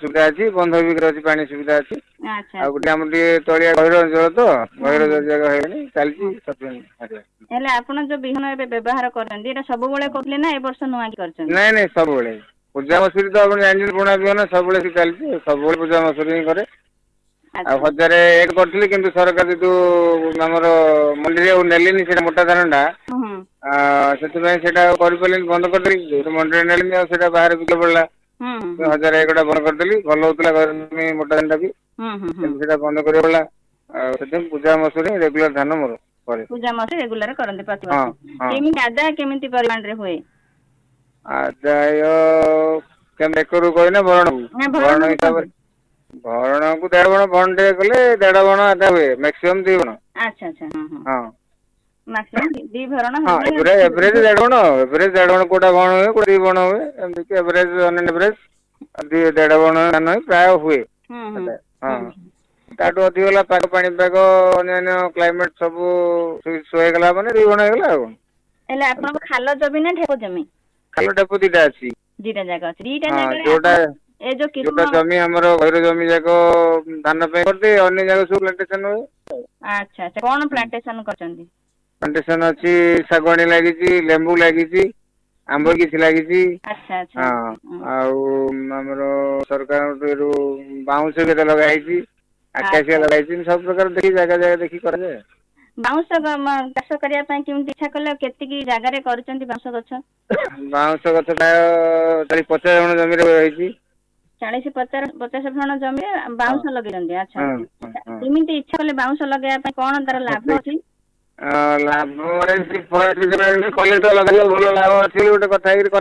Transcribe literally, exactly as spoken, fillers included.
ସୁବିଧା ଅଛି, ବନ୍ଧ ବି ଅଛି, ପାଣି ସୁବିଧା ଅଛି। ଆଚ୍ଛା ଆଉ ଗୋଟେ ଆମର ଟିକେ ତଳିଆ ଗହିର ଅଞ୍ଚଳ ତ ଗହିର ଜାଗା ହେଇନି ଚାଲିଛି ସଫିସିଏଣ୍ଟ। ହେଲେ ଆପଣ ଯୋଉ ବିହନ ଏବେ ବ୍ୟବହାର କରୁଛନ୍ତି ଏଇଟା ସବୁବେଳେ କରୁଥିଲେ ନା ଏ ବର୍ଷ ନୂଆ କି କରିଛନ୍ତି? ନାଇଁ ନାଇଁ ସବୁବେଳେ ପୂଜା ମସୁରୀ ତ ଆପଣ ଜାଣିଛନ୍ତି ପୁରୁଣା ବିହନ ସବୁବେଳେ ସେ ଚାଲିଛି ସବୁବେଳେ ପୂଜା ମସୁରୀ ହିଁ କରେ। ଆଉ ଆଚ୍ଛା ହଜାରେ ଏକ କରିଥିଲି କିନ୍ତୁ ସରକାର ଯୋଉ ଆମର ମଣ୍ଡିରେ ଆଉ ନେଲେନି ସେଇଟା ମୋଟା ଧାନ ଟା ହୁଁ ହୁଁ ଆ ସେଥିପାଇଁ ସେଇଟା ଆଉ କରିପାରିଲେନି ବନ୍ଦ କରିଦେଲି ଯୋଉଠି ମଣ୍ଡିରେ ନେଲେନି ଆଉ ସେଇଟା ବାହାରେ ବିକା ପଡିଲା। ହୁଁ ହୁଁ ହୁଁ ହଜାର ଏକଟା ବନ୍ଦ କରିଦେଲି ଭଲ ହଉଥିଲା ମୋଟା ଧାନଟା ବି ହୁଁ ହୁଁ ହୁଁ କିନ୍ତୁ ସେଇଟା ବନ୍ଦ କରିବାକୁ ପଡିଲା ଆଉ ସେଥିପାଇଁ ପୂଜା ମସୁରୀ ରେଗୁଲାର ଧାନ ମୋର କରେ। ପୂଜା ମସୁରୀ ରେଗୁଲାର କରନ୍ତି ହଁ ପ୍ରତିବର୍ଷ ହଁ କେମିତି ଆଦାୟ କେମିତି ପରିମାଣରେ ହୁଏ? ଆଦାୟ କେତେ ଏକରକୁ କହିଲେ ବରଣକୁ ନା ବରଣ ଭରଣକୁ କୁହନ୍ତୁ। ହିସାବରେ ଭରଣକୁ ଦେଢ ବରଣ ଭଣ୍ଡେ କଲେ ଦେଢ ବରଣ ଆଦାୟ ହୁଏ ମାକ୍ସିମମ୍ ଦି ବରଣ। ଆଚ୍ଛା ଆଚ୍ଛା ହଁ ହଁ ମାକ୍ସିମମ୍ ଦି ଭରଣ ହଁ ହେଲେ ଏଭରେଜ ଏଭରେଜ ଦେଢ ବରଣ ଆଉ ଏଭରେଜ ଦେଢ ବରଣ କୋଉଟା ବରଣ ହୁଏ କୋଉଟା ଦି ବରଣ ହୁଏ ଏମିତି ଏଭରେଜ ଅନ୍ ଆନ୍ ଏଭରେଜ ଦି ଦେଢ ବରଣ ଧାନ ହିଁ ପ୍ରାୟ ହୁଏ ହୁଁ ହୁଁ ଆଦାୟ ହୁଁ ହଁ। ତାଠୁ ଅଧିକ ହେଲା ପାଗ ପାଣିପାଗ ଅନ୍ୟାନ୍ୟ କ୍ଲାଇମେଟ ସବୁ ସୁଇଚ ହେଇଗଲା ମାନେ ଦି ବରଣ ହେଇଗଲା ଆଉ। ହେଲେ ଆପଣଙ୍କ ଖାଲ ଜମି ନା ଢେପ ଜମି? ଖାଲ ଢେପ ଦିଟା ଅଛି। ଦିଟା ଜାଗା ଅଛି ଦିଟା ହଁ ଜାଗାରେ ଯୋଉଟା ଆପଣ ଏ ଯୋଉ ଯୋଉଟା କିରଣ ଜମି ଆମର ଗହିର ଜମି ଯାକ ଧାନ ପାଇଁ କରିଦିଏ ଅନ୍ୟ ଜାଗା ସବୁ ପ୍ଲାଣ୍ଟେସନ ହୁଏ। ଆଚ୍ଛା ଆଚ୍ଛା କଣ ପ୍ଲାଣ୍ଟେସନ କରିଛନ୍ତି? ପ୍ଲାଣ୍ଟେସନ ଅଛି ଶାଗୁଆଣୀ ଲାଗିଛି ଲେମ୍ବୁ ଲାଗିଛି ଆମ୍ବ କିଛି ଲାଗିଛି ଆଚ୍ଛା ଆଚ୍ଛା ହଁ ହୁଁ ଆଉ ଆମର ସରକାରଙ୍କ ରୁ ବାଉଁଶ କେତେ ଲଗା ହେଇଛି ଆକାଶିଆ ଆଚ୍ଛା ଲଗା ହେଇଛି ସବୁ ପ୍ରକାର ଦେଖି ଜାଗା ଜାଗା ଦେଖିକି କରାଯାଏ। ବାଉଁଶ ଚାଷ କରିବା ପାଇଁ କେମିତି ଇଚ୍ଛା କଲେ କେତିକି ଜାଗାରେ କରୁଛନ୍ତି ବାଉଁଶ ଗଛ? ବାଉଁଶ ଗଛ ପ୍ରାୟ ଚାଳିଶ ପଚାଶ ଜଣ ଜମିରେ ହେଇଛି। ଚାଳିଶ ପଚାଶ ପଚାଶ ଜଣ ଜମିରେ ହଁ ବାଉଁଶ ଲଗେଇଛନ୍ତି ଆଚ୍ଛା ହଁ ହଁ ଆଚ୍ଛା ହଁ କେମିତି ଇଚ୍ଛା କଲେ ବାଉଁଶ ଲଗେଇବା ପାଇଁ କଣ ତାର ଲାଭ ଅଛି? ଲାଭ କଲେ ତ ଲଗାଇଲେ ଭଲ ଲାଭ ଅଛି ବୋଲି ଗୋଟେ କଥା ହେଇକି